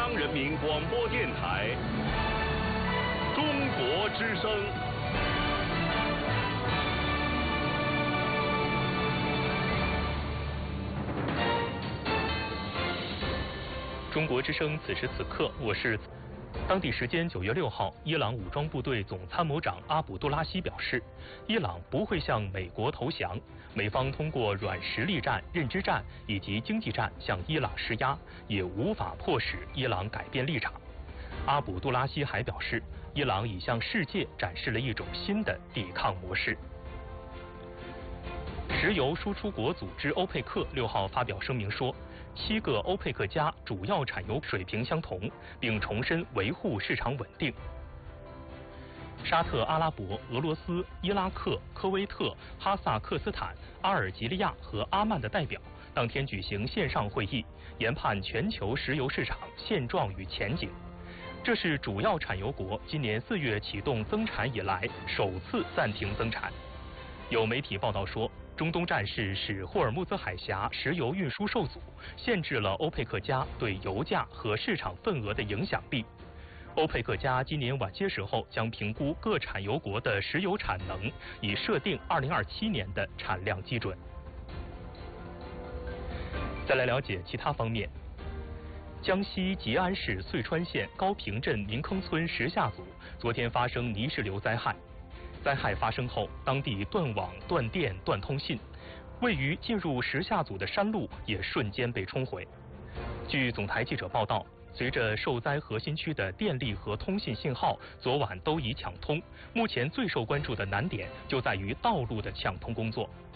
央人民广播电台中国之声。 中国之声，此时此刻，我是。当地时间9月6号，伊朗武装部队总参谋长阿卜杜拉希表示，伊朗不会向美国投降，美方通过软实力战、认知战以及经济战向伊朗施压，也无法迫使伊朗改变立场。阿卜杜拉希还表示，伊朗已向世界展示了一种新的抵抗模式。石油输出国组织欧佩克6号发表声明说，7个欧佩克家主要产油水平相同，并重申维护市场稳定。沙特阿拉伯、俄罗斯、伊拉克、科威特、哈萨克斯坦、阿尔及利亚和阿曼的代表当天举行线上会议，研判全球石油市场现状与前景。这是主要产油国今年4月启动增产以来首次暂停增产。有媒体报道说，中东战事使霍尔木兹海峡石油运输受阻，限制了欧佩克家对油价和市场份额的影响力。欧佩克家今年晚些时候将评估各产油国的石油产能，以设定2027年的产量基准。再来了解其他方面。江西吉安市遂川县高坪镇民坑村石下组昨天发生泥石流灾害。灾害发生后，当地断网、断电、断通信，位于进入石下组的山路也瞬间被冲毁。据总台记者报道，随着受灾核心区的电力和通信信号昨晚都已抢通，目前最受关注的难点就在于道路的抢通工作。